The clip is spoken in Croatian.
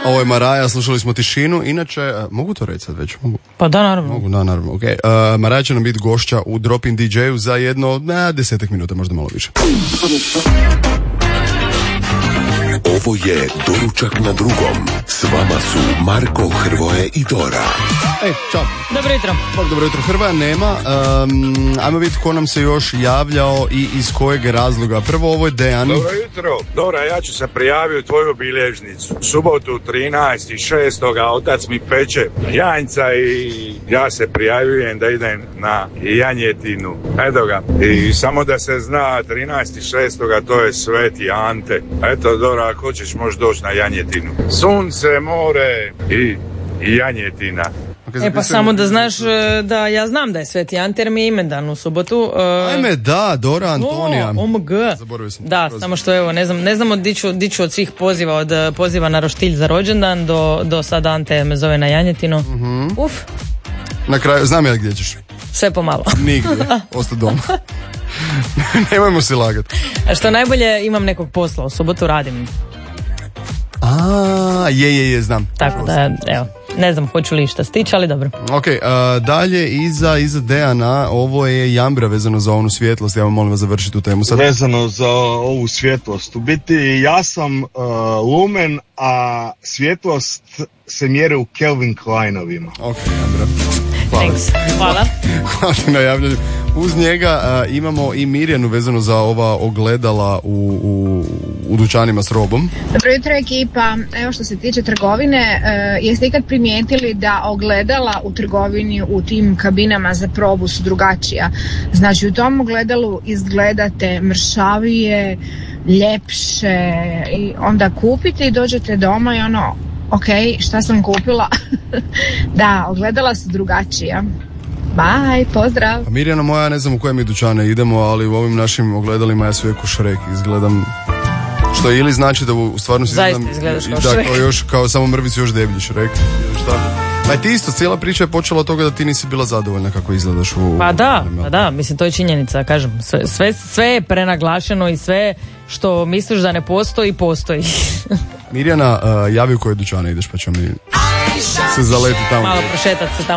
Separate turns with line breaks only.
Ovo je Maraja, slušali smo Tišinu. Inače, mogu to reći sad već? Mogu.
Pa da, naravno.
Mogu, da, naravno, okej. Maraja će nam biti gošća u Drop-in DJ-u za jedno 10 minuta, možda malo više.
Ovo je Doručak na drugom. S vama su Marko, Hrvoje i Dora.
Ej, čao.
Dobro jutro.
Dobro jutro, Hrvoja nema. Ajmo vidjeti ko nam se još javljao i iz kojeg razloga. Prvo, ovo je Dejan.
Dobro jutro. Dora, ja ću se prijaviti u tvoju bilježnicu. Subotu 13.6. otac mi peče janjca i ja se prijavljujem da idem na janjetinu. Eto ga. I samo da se zna, 13.6. to je Sveti Ante. Eto, Dora, ako hoćeš možeš doći na janjetinu. Sunce, more i janjetina.
Pa samo da znaš da ja znam da je Sveti Ante jer mi je imendan u subotu.
Ajme, da, Dora Antonija.
OMG.
Zaboravio sam.
Da, samo što evo, ne znamo di ću od svih poziva, od poziva na roštilj za rođendan do sada Ante me zove na janjetinu. Uf.
Na kraju, znam ja gdje ćeš.
Sve pomalo.
Nigdje, osta doma. Nemojmo se lagati.
A što najbolje, imam nekog posla, u subotu radim.
Je, znam.
Tako da, evo, ne znam hoću li šta stići, ali dobro.
Ok, dalje iza Dejana, ovo je Jambra vezano za onu svjetlost, ja vam molim vas završiti tu temu sad.
Vezano za ovu svjetlost, u biti ja sam lumen, a svjetlost se mjeri u Kelvin Kleinovima.
Ok, Jambra.
Hvala.
Hvala na javljanju. Uz njega imamo i Mirjanu vezano za ova ogledala u dućanima s robom.
Dobro jutro ekipa, evo što se tiče trgovine, jeste ikad primijetili da ogledala u trgovini u tim kabinama za probu su drugačija? Znači u tom ogledalu izgledate mršavije, ljepše i onda kupite i dođete doma i ono, ok, šta sam kupila? Da, ogledala su drugačija. Bye, pozdrav.
A Mirjana moja, ne znam u koje mi dućane idemo, ali u ovim našim ogledalima ja sve ko Šrek izgledam. Što ili znači da u stvarnosti
zaista izgledaš kao Šrek.
Da, kao samo mrvicu još deblji Šrek. Šta? Pa ti isto, cijela priča je počela od toga da ti nisi bila zadovoljna kako izgledaš u...
Pa da, mislim, to je činjenica, kažem. Sve je prenaglašeno i sve što misliš da ne postoji.
Mirjana, javi u koje dućane ideš pa ćemo mi se zaleti tamo.
Malo prošetat se tamo.